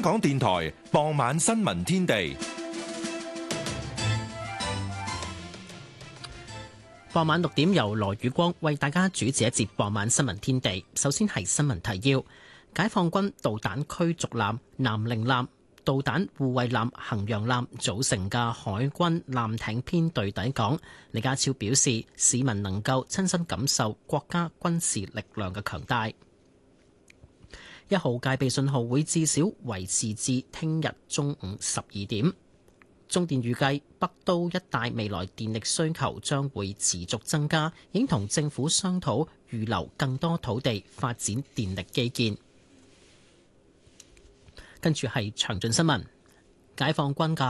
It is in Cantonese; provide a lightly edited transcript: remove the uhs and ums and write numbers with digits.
香港電台傍晚新聞天地。 傍晚6點由羅宇光為大家主持一節傍晚新聞天地。首先係新聞提要：解放軍導彈驅逐艦南寧艦、導彈護衛艦衡陽艦組成嘅海軍艦艇編隊抵港。李家超表示，市民能夠親身感受國家軍事力量嘅強大。1號戒備信號會至少維持至聽日中午12點。中電預計北都一帶未來電力需求將會持續增加，已經同政府商討預留更多土地發展電力基建。跟住係詳盡新聞，解放軍嘅